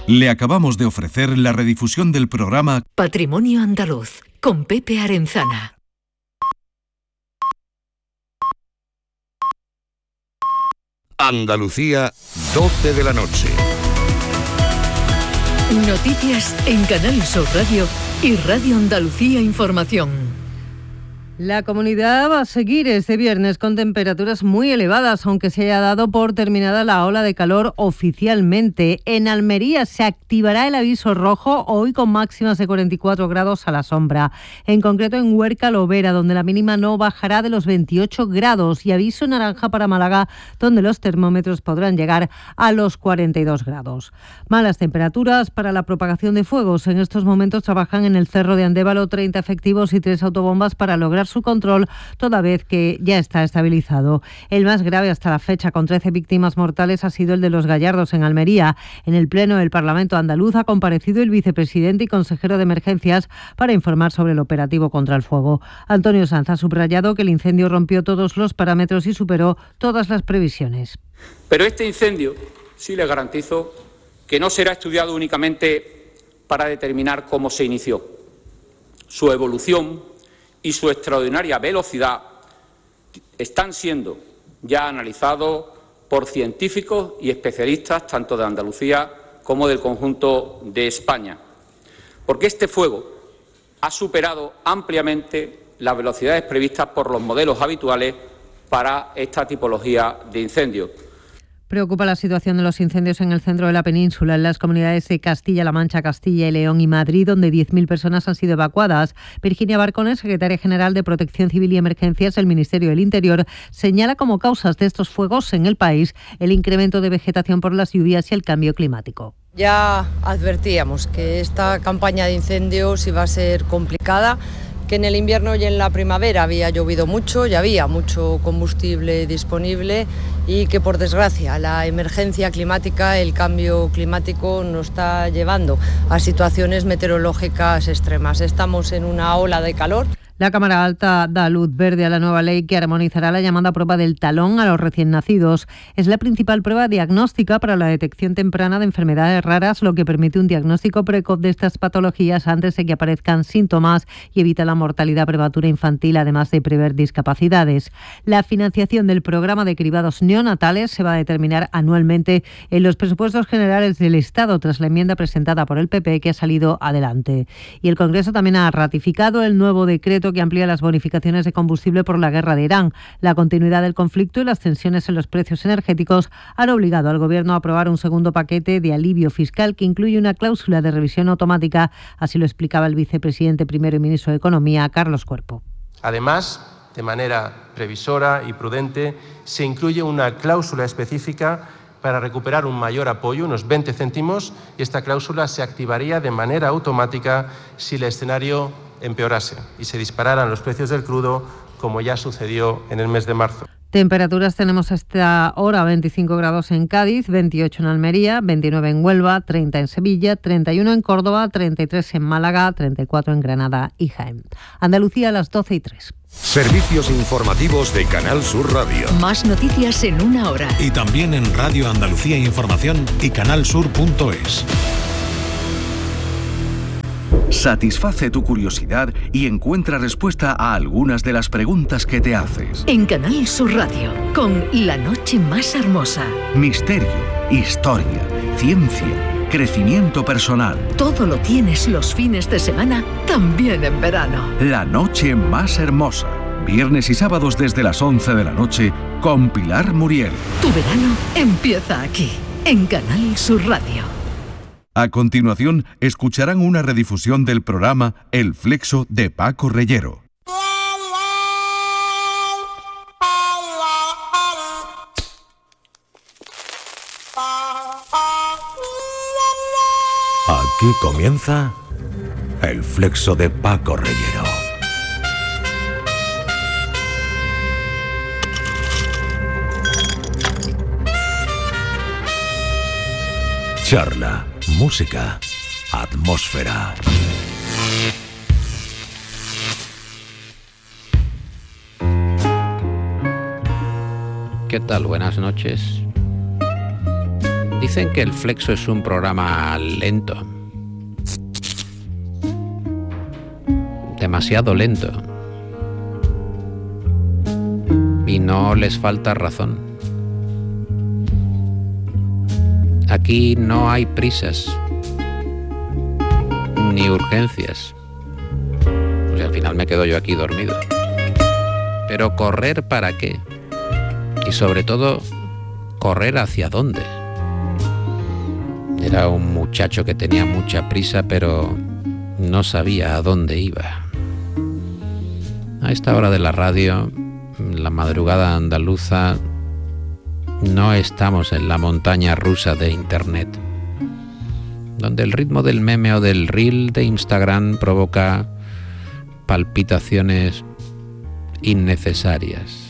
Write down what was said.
Le acabamos de ofrecer la redifusión del programa Patrimonio Andaluz, con Pepe Arenzana. Andalucía, 12 de la noche. Noticias en Canal Sur Radio y Radio Andalucía Información. La comunidad va a seguir este viernes con temperaturas muy elevadas, aunque se haya dado por terminada la ola de calor oficialmente. En Almería se activará el aviso rojo hoy con máximas de 44 grados a la sombra. En concreto en Huerca Lovera, donde la mínima no bajará de los 28 grados, y aviso naranja para Málaga, donde los termómetros podrán llegar a los 42 grados. Malas temperaturas para la propagación de fuegos. En estos momentos trabajan en el Cerro de Andévalo 30 efectivos y 3 autobombas para lograr su control, toda vez que ya está estabilizado. El más grave hasta la fecha, con 13 víctimas mortales, ha sido el de Los Gallardos, en Almería. En el Pleno del Parlamento andaluz ha comparecido el vicepresidente y consejero de Emergencias para informar sobre el operativo contra el fuego. Antonio Sanz ha subrayado que el incendio rompió todos los parámetros y superó todas las previsiones. Pero este incendio, sí le garantizo, que no será estudiado únicamente para determinar cómo se inició. Su evolución y su extraordinaria velocidad están siendo ya analizados por científicos y especialistas tanto de Andalucía como del conjunto de España, porque este fuego ha superado ampliamente las velocidades previstas por los modelos habituales para esta tipología de incendios. Preocupa la situación de los incendios en el centro de la península, en las comunidades de Castilla-La Mancha, Castilla y León y Madrid, donde 10.000 personas han sido evacuadas. Virginia Barcones, secretaria general de Protección Civil y Emergencias del Ministerio del Interior, señala como causas de estos fuegos en el país el incremento de vegetación por las lluvias y el cambio climático. Ya advertíamos que esta campaña de incendios iba a ser complicada, que en el invierno y en la primavera había llovido mucho y había mucho combustible disponible, y que por desgracia la emergencia climática, el cambio climático, nos está llevando a situaciones meteorológicas extremas. Estamos en una ola de calor. La Cámara Alta da luz verde a la nueva ley que armonizará la llamada prueba del talón a los recién nacidos. Es la principal prueba diagnóstica para la detección temprana de enfermedades raras, lo que permite un diagnóstico precoz de estas patologías antes de que aparezcan síntomas y evita la mortalidad prematura infantil, además de prever discapacidades. La financiación del programa de cribados neonatales se va a determinar anualmente en los presupuestos generales del Estado, tras la enmienda presentada por el PP, que ha salido adelante. Y el Congreso también ha ratificado el nuevo decreto que amplía las bonificaciones de combustible por la guerra de Irán. La continuidad del conflicto y las tensiones en los precios energéticos han obligado al Gobierno a aprobar un segundo paquete de alivio fiscal que incluye una cláusula de revisión automática, así lo explicaba el vicepresidente primero y ministro de Economía, Carlos Cuerpo. Además, de manera previsora y prudente, se incluye una cláusula específica para recuperar un mayor apoyo, unos 20 céntimos, y esta cláusula se activaría de manera automática si el escenario empeorase y se dispararan los precios del crudo, como ya sucedió en el mes de marzo. Temperaturas tenemos hasta ahora: 25 grados en Cádiz, 28 en Almería, 29 en Huelva, 30 en Sevilla, 31 en Córdoba, 33 en Málaga, 34 en Granada y Jaén. Andalucía a las 12:03. Servicios informativos de Canal Sur Radio. Más noticias en una hora. Y también en Radio Andalucía Información y canalsur.es. Satisface tu curiosidad y encuentra respuesta a algunas de las preguntas que te haces. En Canal Sur Radio, con La Noche Más Hermosa. Misterio, historia, ciencia, crecimiento personal. Todo lo tienes los fines de semana, también en verano. La Noche Más Hermosa. Viernes y sábados desde las 11 de la noche con Pilar Muriel. Tu verano empieza aquí, en Canal Sur Radio. A continuación, escucharán una redifusión del programa El Flexo de Paco Reyero. Aquí comienza El Flexo de Paco Reyero. Charla, música, atmósfera. ¿Qué tal? Buenas noches. Dicen que el Flexo es un programa lento. Demasiado lento. Y no les falta razón. Aquí no hay prisas, ni urgencias. Pues al final me quedo yo aquí dormido. Pero ¿correr para qué? Y sobre todo, ¿correr hacia dónde? Era un muchacho que tenía mucha prisa, pero no sabía a dónde iba. A esta hora de la radio, la madrugada andaluza, no estamos en la montaña rusa de Internet, donde el ritmo del meme o del reel de Instagram provoca palpitaciones innecesarias.